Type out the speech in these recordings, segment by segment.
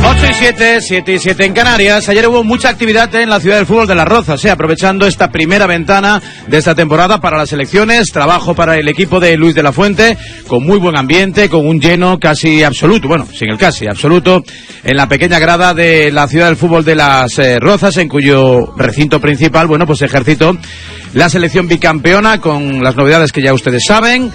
7 y 7 en Canarias. Ayer hubo mucha actividad en la ciudad del fútbol de Las Rozas, aprovechando esta primera ventana de esta temporada para las selecciones, trabajo para el equipo de Luis de la Fuente, con muy buen ambiente, con un lleno casi absoluto, bueno, sin el casi absoluto, en la pequeña grada de la ciudad del fútbol de Las Rozas, en cuyo recinto principal, bueno, pues ejercitó la selección bicampeona con las novedades que ya ustedes saben.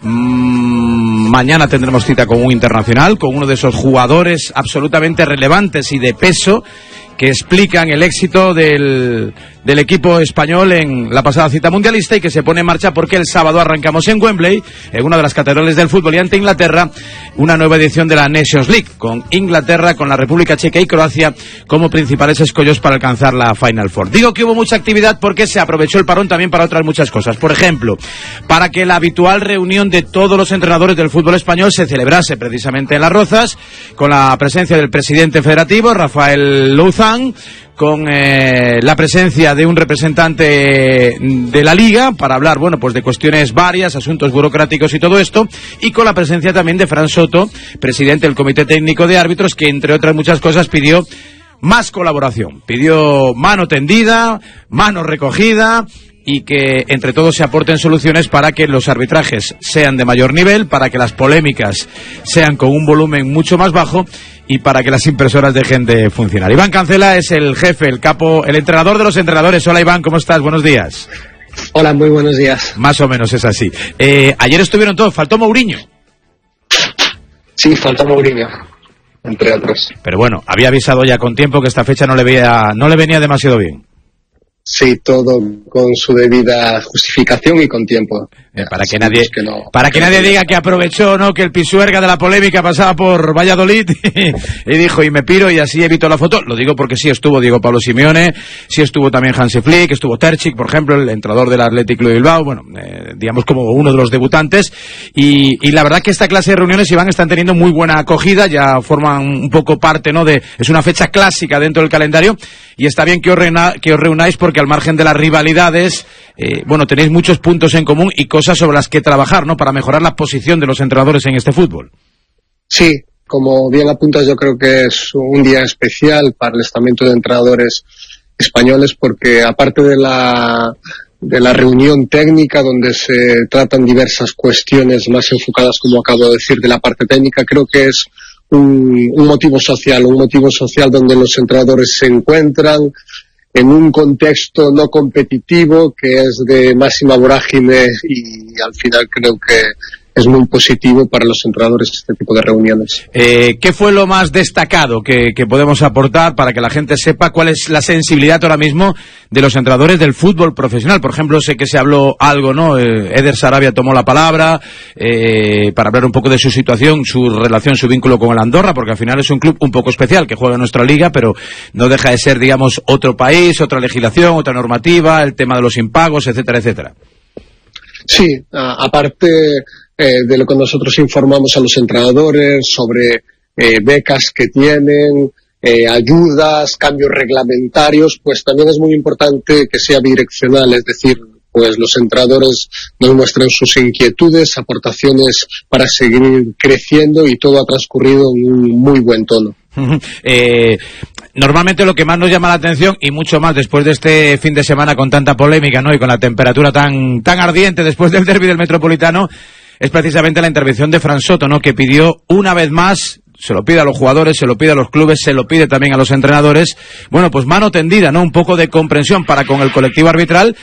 Mañana tendremos cita con un internacional, con uno de esos jugadores absolutamente relevantes y de peso que explican el éxito del equipo español en la pasada cita mundialista y que se pone en marcha porque el sábado arrancamos en Wembley, en una de las catedrales del fútbol, y ante Inglaterra, una nueva edición de la Nations League, con Inglaterra, con la República Checa y Croacia como principales escollos para alcanzar la Final Four. Digo que hubo mucha actividad porque se aprovechó el parón también para otras muchas cosas. Por ejemplo, para que la habitual reunión de todos los entrenadores del fútbol español se celebrase precisamente en Las Rozas, con la presencia del presidente federativo, Rafael Louzán, con la presencia de un representante de la Liga para hablar, bueno, pues de cuestiones varias, asuntos burocráticos y todo esto, y con la presencia también de Fran Soto, presidente del Comité Técnico de Árbitros, que entre otras muchas cosas pidió más colaboración, pidió mano tendida, mano recogida, y que entre todos se aporten soluciones para que los arbitrajes sean de mayor nivel, para que las polémicas sean con un volumen mucho más bajo y para que las impresoras dejen de funcionar. Iván Cancela es el jefe, el capo, el entrenador de los entrenadores. Hola Iván, ¿cómo estás? Buenos días. Hola, muy buenos días. Más o menos es así. Ayer estuvieron todos, faltó Mourinho. Sí, faltó Mourinho, entre otros. Pero bueno, había avisado ya con tiempo que esta fecha no le venía demasiado bien. Sí, todo con su debida justificación y con tiempo. Para que nadie diga que aprovechó, ¿no?, que el Pisuerga de la polémica pasaba por Valladolid y dijo, y me piro y así evito la foto. Lo digo porque sí estuvo Diego Pablo Simeone, sí estuvo también Hansi Flick, estuvo Terzic, por ejemplo, el entrenador del Athletic Club de Bilbao, bueno, digamos como uno de los debutantes, y la verdad que esta clase de reuniones, Iván, están teniendo muy buena acogida, ya forman un poco parte, ¿no?, es una fecha clásica dentro del calendario, y está bien que os reunáis porque al margen de las rivalidades, bueno, tenéis muchos puntos en común y cosas sobre las que trabajar, ¿no?, para mejorar la posición de los entrenadores en este fútbol. Sí, como bien apuntas, yo creo que es un día especial para el estamento de entrenadores españoles porque aparte de la reunión técnica donde se tratan diversas cuestiones más enfocadas, como acabo de decir, de la parte técnica, creo que es un motivo social donde los entrenadores se encuentran en un contexto no competitivo que es de máxima vorágine y al final creo que es muy positivo para los entrenadores este tipo de reuniones. ¿Qué fue lo más destacado que podemos aportar para que la gente sepa cuál es la sensibilidad ahora mismo de los entrenadores del fútbol profesional? Por ejemplo, sé que se habló algo, ¿no? Eder Sarabia tomó la palabra para hablar un poco de su situación, su relación, su vínculo con el Andorra, porque al final es un club un poco especial que juega en nuestra liga, pero no deja de ser, digamos, otro país, otra legislación, otra normativa, el tema de los impagos, etcétera, etcétera. Sí, aparte de lo que nosotros informamos a los entrenadores sobre becas que tienen, ayudas, cambios reglamentarios, pues también es muy importante que sea bidireccional, es decir, pues los entrenadores nos muestran sus inquietudes, aportaciones para seguir creciendo y todo ha transcurrido en un muy buen tono. Normalmente lo que más nos llama la atención, y mucho más después de este fin de semana con tanta polémica, ¿no?, y con la temperatura tan ardiente después del derbi del Metropolitano, es precisamente la intervención de Fran Soto, ¿no?, que pidió una vez más, se lo pide a los jugadores, se lo pide a los clubes, se lo pide también a los entrenadores, bueno, pues mano tendida, ¿no?, un poco de comprensión para con el colectivo arbitral